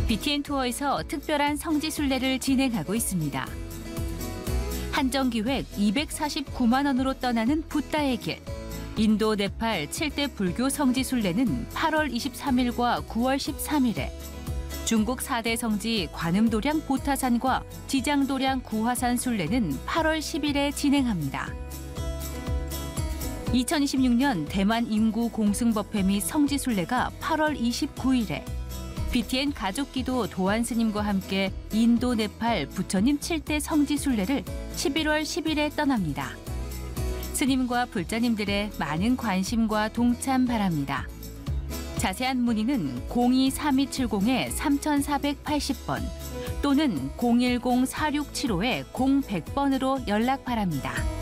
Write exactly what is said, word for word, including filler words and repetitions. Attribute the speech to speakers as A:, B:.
A: 비티엔 투어에서 특별한 성지순례를 진행하고 있습니다. 한정기획 이백사십구만 원으로 떠나는 붓다의 길. 인도, 네팔 칠 대 불교 성지순례는 팔월 이십삼일과 구월 십삼일에, 중국 사 대 성지 관음도량 보타산과 지장도량 구화산 순례는 팔월 십일에 진행합니다. 이천이십육 년 대만 인구 공승법회 및 성지순례가 팔월 이십구일에, 비티엔 가족기도 도안스님과 함께 인도, 네팔, 부처님 칠 대 성지순례를 십일월 십일에 떠납니다. 스님과 불자님들의 많은 관심과 동참 바랍니다. 자세한 문의는 공이 삼이칠공 삼사팔십 번 또는 공일공 사육칠오 공백 번으로 연락 바랍니다.